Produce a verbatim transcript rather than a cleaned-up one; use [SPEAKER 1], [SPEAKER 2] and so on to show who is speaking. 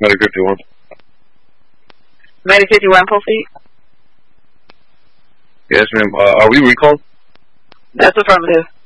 [SPEAKER 1] Medic fifty-one.
[SPEAKER 2] Medic fifty-one, full feet.
[SPEAKER 1] Yes, ma'am. Uh, are we recalled?
[SPEAKER 2] That's affirmative.